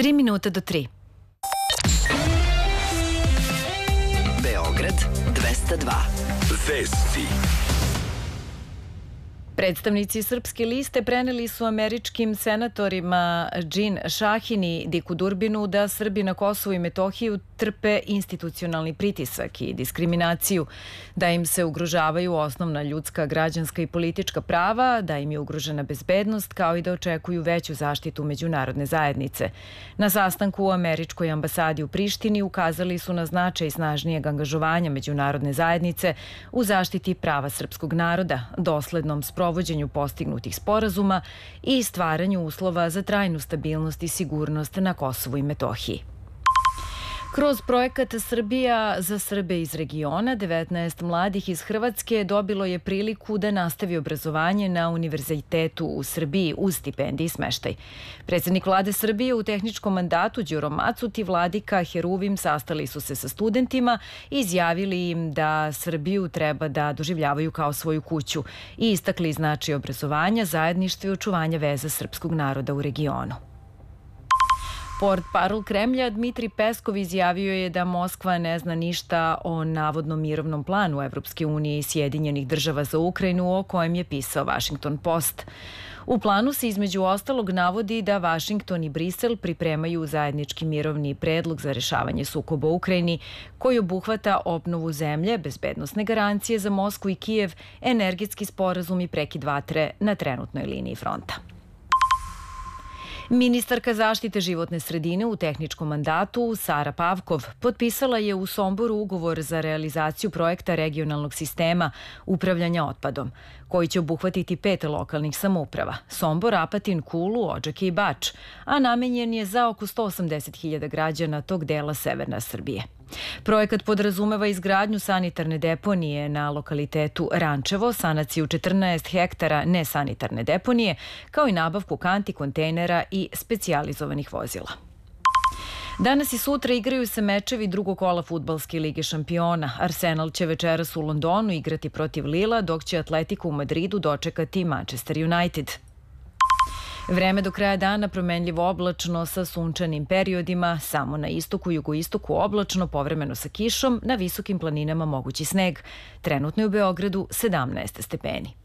3 minuta do 3. Beograd 202. Vesti. Predstavnici Srpske liste preneli su američkim senatorima Džin Šahin i Diku Durbinu da Srbi na Kosovu i Metohiju trpe institucionalni pritisak i diskriminaciju, da im se ugrožavaju osnovna ljudska, građanska i politička prava, da im je ugrožena bezbednost, kao i da očekuju veću zaštitu međunarodne zajednice. Na sastanku u američkoj ambasadi u Prištini ukazali su na značaj snažnijeg angažovanja međunarodne zajednice u zaštiti prava srpskog naroda, doslednom sprovođenju postignutih sporazuma i stvaranju uslova za trajnu stabilnost i sigurnost na Kosovu i Metohiji. Kroz projekat Srbija za Srbe iz regiona, 19 mladih iz Hrvatske dobilo je priliku da nastavi obrazovanje na Univerzitetu u Srbiji uz stipendiji i smeštaj. Predsjednik vlade Srbije u tehničkom mandatu Đuro Macut i vladika Heruvim sastali su se sa studentima i izjavili im da Srbiju treba da doživljavaju kao svoju kuću i istakli značaj obrazovanja, zajedništva i očuvanja veza srpskog naroda u regionu. Portparol Kremlja Dmitri Peskov izjavio je da Moskva ne zna ništa o navodnom mirovnom planu Evropske unije i Sjedinjenih država za Ukrajinu o kojem je pisao Washington Post. U planu se između ostalog navodi da Washington i Brisel pripremaju zajednički mirovni predlog za rešavanje sukoba u Ukrajini koji obuhvata obnovu zemlje, bezbednosne garancije za Moskvu i Kijev, energetski sporazum i prekid vatre na trenutnoj liniji fronta. Ministarka zaštite životne sredine u tehničkom mandatu Sara Pavkov potpisala je u Somboru ugovor za realizaciju projekta regionalnog sistema upravljanja otpadom, koji će obuhvatiti 5 lokalnih samouprava: Sombor, Apatin, Kulu, Odžake i Bač, a namenjen je za oko 180.000 građana tog dela severne Srbije. Projekat podrazumeva izgradnju sanitarne deponije na lokalitetu Rančevo, sanaciju 14 hektara nesanitarne deponije, kao i nabavku kanti, kontejnera i specijalizovanih vozila. Danas i sutra igraju se mečevi drugog kola fudbalske lige šampiona. Arsenal će večeras u Londonu igrati protiv Lila, dok će Atletico u Madridu dočekati Manchester United. Vreme do kraja dana promenljivo oblačno sa sunčanim periodima, samo na istoku i jugoistoku oblačno, povremeno sa kišom, na visokim planinama mogući sneg. Trenutno je u Beogradu 17 stepeni.